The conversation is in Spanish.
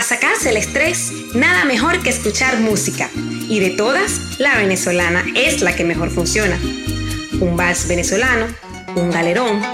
sacarse el estrés, nada mejor que escuchar música. Y de todas, la venezolana es la que mejor funciona. Un vals venezolano, un galerón,